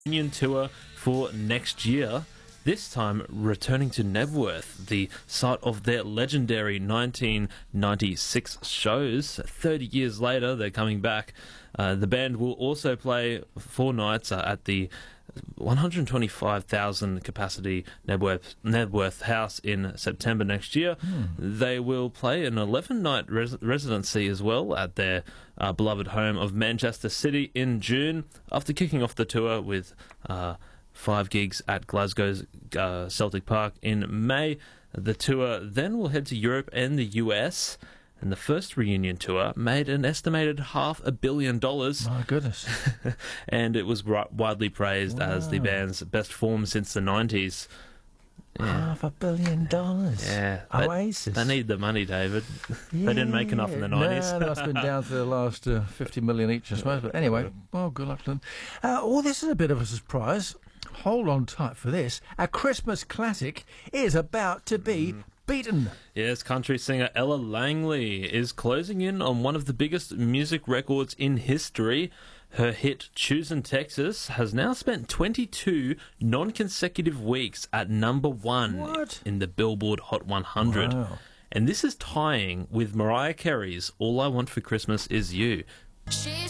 reunion tour for next year. This time returning to Knebworth, the site of their legendary 1996 shows. 30 years later, they're coming back. The band will also play 4 nights at the 125,000 capacity Knebworth House in September next year. They will play an 11-night residency as well at their beloved home of Manchester City in June, after kicking off the tour with 5 gigs at Glasgow's Celtic Park in May. The tour then will head to Europe and the US, and the first reunion tour made an estimated $500 million. My goodness. And it was widely praised as the band's best form since the 90s. Yeah. $500 million. Yeah. Oasis. They need the money, David. They didn't make enough in the 90s. No, they must have been down to the last 50 million each, I suppose. But anyway, well, good luck to them. Well, this is a bit of a surprise. Hold on tight for this. A Christmas classic is about to be beaten. Yes, country singer Ella Langley is closing in on one of the biggest music records in history. Her hit Choosin' Texas has now spent 22 non-consecutive weeks at number 1 in the Billboard Hot 100. Wow. And this is tying with Mariah Carey's All I Want for Christmas Is You. She's